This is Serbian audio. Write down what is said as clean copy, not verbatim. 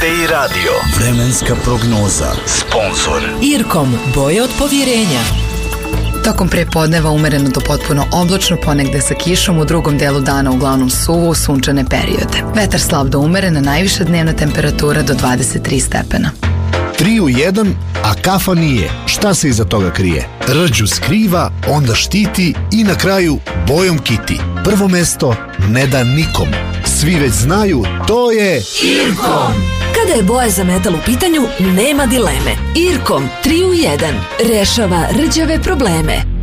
RTI Radio. Vremenska prognoza. Sponzor Irkom, boje od povjerenja. Tokom prepodneva umereno do potpuno oblačno, ponegde sa kišom, u drugom delu dana uglavnom suvo u sunčane periode. Vetar slab do umerena, najviša dnevna temperatura do 23 stepena. 3 u 1, a kafa nije. Šta se iza toga krije? Rđu skriva, onda štiti i na kraju bojom kiti. Prvo mesto ne da nikom. Svi već znaju, to je Irkom. Kada je boja za metal u pitanju, nema dileme. Irkom 3 u 1 rešava rđave probleme.